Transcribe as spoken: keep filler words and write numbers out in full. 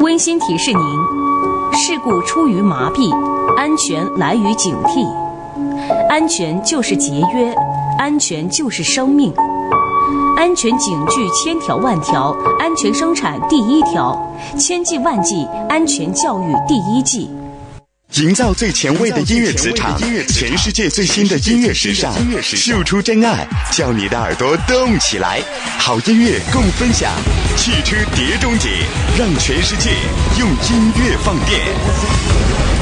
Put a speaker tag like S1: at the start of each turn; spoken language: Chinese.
S1: 温馨提示您：事故出于麻痹，安全来于警惕。安全就是节约，安全就是生命。安全警句千条万条，安全生产第一条，千计万计安全教育第一计。
S2: 营造最前卫的音乐磁场，全世界最新的音乐时尚，秀出真爱，叫你的耳朵动起来。好音乐共分享，汽车碟中谍，让全世界用音乐放电。